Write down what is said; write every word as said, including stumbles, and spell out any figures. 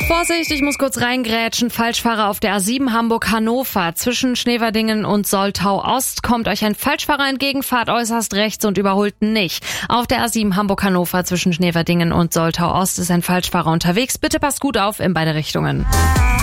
Vorsicht, ich muss kurz reingrätschen. Falschfahrer auf der A sieben Hamburg-Hannover. Zwischen Schneverdingen und Soltau-Ost kommt euch ein Falschfahrer entgegen, fahrt äußerst rechts und überholt nicht. Auf der A sieben Hamburg-Hannover zwischen Schneverdingen und Soltau-Ost ist ein Falschfahrer unterwegs. Bitte passt gut auf in beide Richtungen.